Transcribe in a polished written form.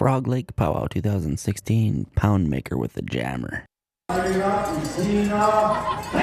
Frog Lake Powwow 2016 Pound Maker with the Jammer. Lighting up, Messina.